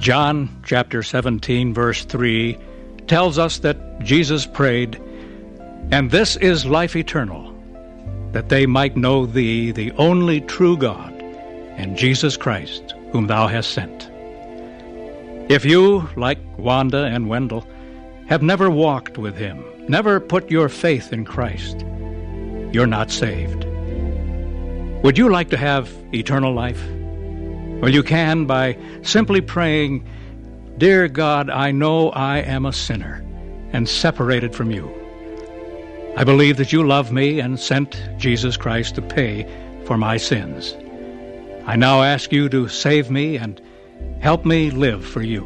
John chapter 17, verse 3 tells us that Jesus prayed, "And this is life eternal, that they might know thee, the only true God, and Jesus Christ, whom thou hast sent." If you, like Wanda and Wendell, have never walked with him, never put your faith in Christ, you're not saved. Would you like to have eternal life? Well, you can by simply praying, "Dear God, I know I am a sinner and separated from you. I believe that you love me and sent Jesus Christ to pay for my sins. I now ask you to save me and help me live for you."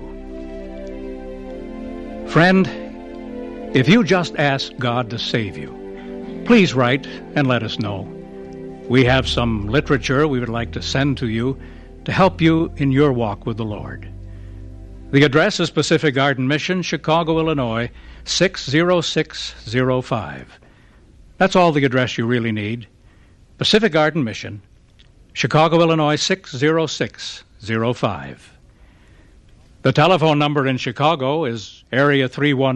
Friend, if you just ask God to save you, please write and let us know. We have some literature we would like to send to you to help you in your walk with the Lord. The address is Pacific Garden Mission, Chicago, Illinois, 60605. That's all the address you really need. Pacific Garden Mission, Chicago, Illinois, 60605. The telephone number in Chicago is area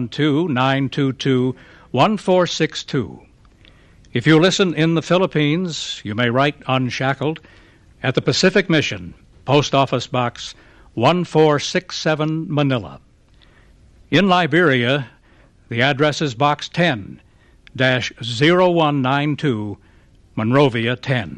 312-922-1462. If you listen in the Philippines, you may write unshackled at the Pacific Mission, Post Office Box 1467, Manila. In Liberia, the address is Box 10-0192, Monrovia 10.